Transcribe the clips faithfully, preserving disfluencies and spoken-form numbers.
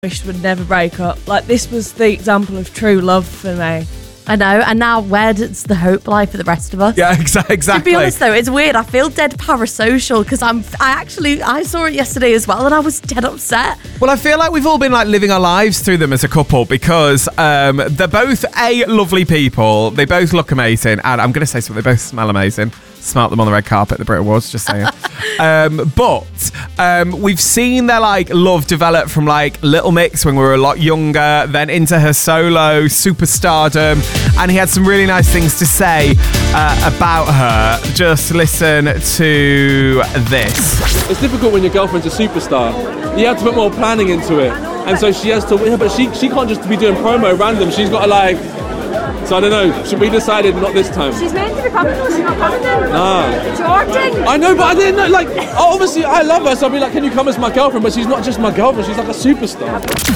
wish would never break up. Like, this was the example of true love for me. I know, and now where does the hope lie for the rest of us? Yeah, exa- exactly. To be honest though, it's weird. I feel dead parasocial because I'm. I actually I saw it yesterday as well, and I was dead upset. Well, I feel like we've all been like living our lives through them as a couple because um, they're both a lovely people. They both look amazing, and I'm going to say something. They both smell amazing. Smelt them on the red carpet at the Brit Awards, just saying. um, but um, we've seen their like love develop from like Little Mix when we were a lot younger, then into her solo superstardom, and he had some really nice things to say uh, about her. Just listen to this. It's difficult when your girlfriend's a superstar. You have to put more planning into it, and so she has to. But she she can't just be doing promo random. She's got to like. So I don't know. Should we decided not this time? She's meant to be coming to us. She's not coming then. Nah. It's your thing. I know, but I didn't know. Like, obviously, I love her, so I'll be like, "Can you come as my girlfriend?" But she's not just my girlfriend. She's like a superstar.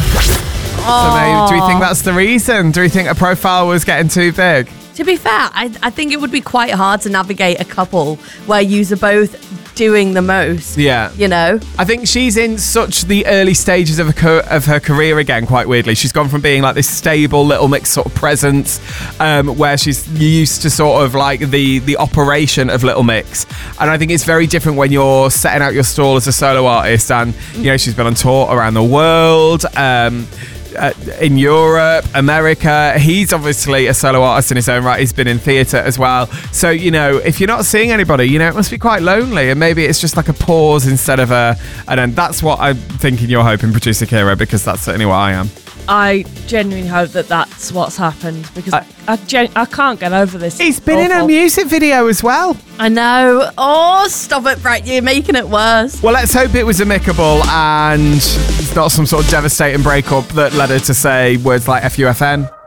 So maybe, do we think that's the reason? Do we think a profile was getting too big? To be fair, I, I think it would be quite hard to navigate a couple where yous are both doing the most. Yeah. You know? I think she's in such the early stages of, a co- of her career again, quite weirdly. She's gone from being like this stable Little Mix sort of presence um, where she's used to sort of like the, the operation of Little Mix. And I think it's very different when you're setting out your stall as a solo artist. And, you know, she's been on tour around the world. Um, Uh, in Europe, America. He's obviously a solo artist in his own right. He's been in theatre as well. So, you know, if you're not seeing anybody, you know, it must be quite lonely. And maybe it's just like a pause instead of a... And then that's what I'm thinking you're hoping, producer Kira, because that's certainly what I am. I genuinely hope that that's what's happened because I- I, I, gen- I can't get over this. He's been in a Awful. music video as well. I know. Oh, stop it, Brett. You're making it worse. Well, let's hope it was amicable and it's not some sort of devastating breakup that led her to say words like F U F N.